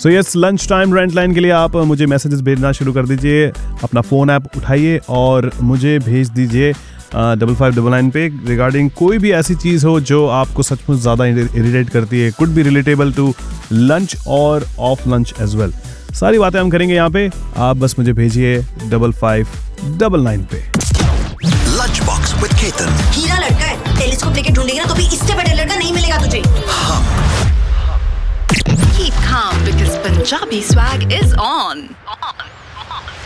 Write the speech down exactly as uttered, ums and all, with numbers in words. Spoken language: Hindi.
So yes, lunch time rent line के लिए आप मुझे मैसेजेस भेजना शुरू कर दीजिए। अपना फ़ोन ऐप उठाइए और मुझे भेज दीजिए डबल फाइव डबल नाइन पे रिगार्डिंग कोई भी ऐसी चीज़ हो जो आपको सचमुच ज़्यादा इरिटेट करती है। Could be relatable to lunch और ऑफ लंच एज वेल। सारी बातें हम करेंगे यहाँ पे, आप बस मुझे भेजिए डबल फाइव डबल नाइन पे। Lunch box with Ketan. हीरा लड़का है, टेलीस्कोप लेके ढूंढेगा तो भी इससे बड़ा लड़का नहीं मिलेगा तुझे। हाँ। Keep calm because Punjabi swag is on. on.